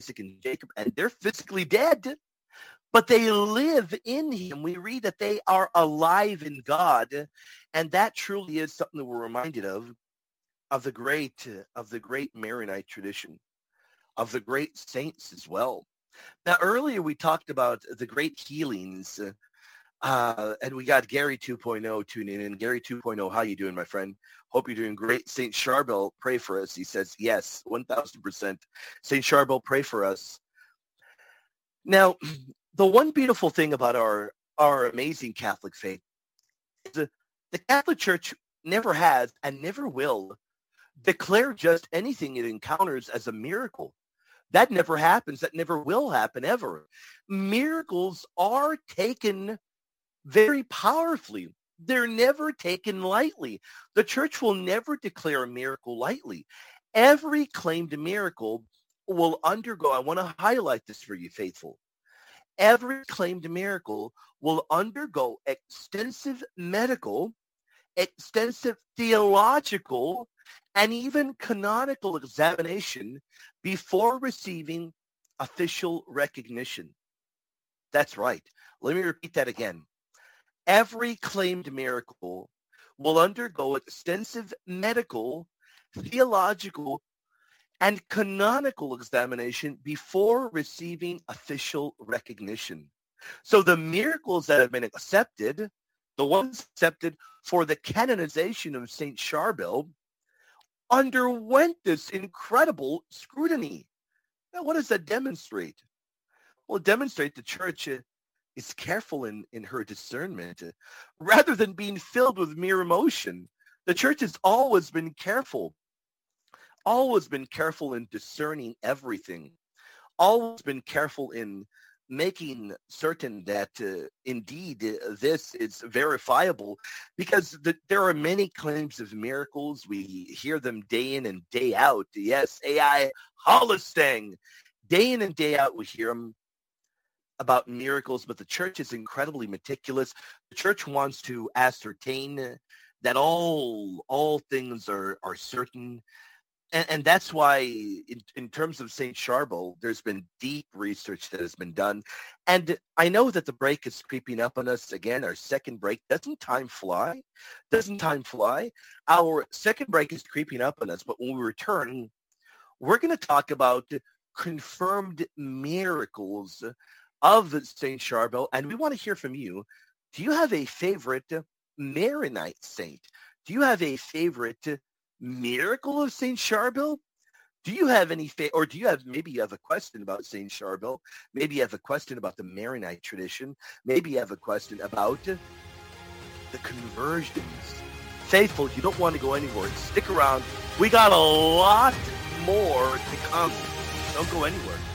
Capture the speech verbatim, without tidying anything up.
Isaac, and Jacob, and they're physically dead, but they live in him. We read that they are alive in God, and that truly is something that we're reminded of, of the great, of the great Maronite tradition, of the great saints as well. Now, earlier we talked about the great healings, uh, and we got Gary two point oh tuning in. Gary two point oh, how you doing, my friend? Hope you're doing great. Saint Charbel, pray for us. He says, yes, one thousand percent. Saint Charbel, pray for us. Now, the one beautiful thing about our, our amazing Catholic faith is the, the Catholic Church never has and never will declare just anything it encounters as a miracle. That never happens. That never will happen ever. Miracles are taken very powerfully. They're never taken lightly. The church will never declare a miracle lightly. Every claimed miracle will undergo, I want to highlight this for you, faithful. Every claimed miracle will undergo extensive medical, extensive theological, and even canonical examination before receiving official recognition. That's right. Let me repeat that again. Every claimed miracle will undergo extensive medical, theological, and canonical examination before receiving official recognition. So the miracles that have been accepted, the ones accepted for the canonization of Saint Charbel, underwent this incredible scrutiny. Now, what does that demonstrate? Well, it demonstrates the church uh, is careful in, in her discernment. Uh, rather than being filled with mere emotion, the church has always been careful, always been careful in discerning everything, always been careful in making certain that uh, indeed uh, this is verifiable, because the, there are many claims of miracles. We hear them day in and day out. Yes, A I Holostang. Day in and day out we hear them about miracles, but the church is incredibly meticulous. The church wants to ascertain that all all things are, are certain. And, and that's why, in, in terms of Saint Charbel, there's been deep research that has been done. And I know that the break is creeping up on us again, our second break. Doesn't time fly? Doesn't time fly? Our second break is creeping up on us, but when we return, we're going to talk about confirmed miracles of Saint Charbel, and we want to hear from you. Do you have a favorite Maronite saint? Do you have a favorite miracle of Saint Charbel? Do you have any, fa- or do you have, maybe you have a question about Saint Charbel? Maybe you have a question about the Maronite tradition. Maybe you have a question about the conversions. Faithful, you don't want to go anywhere. Stick around. We got a lot more to come. Don't go anywhere.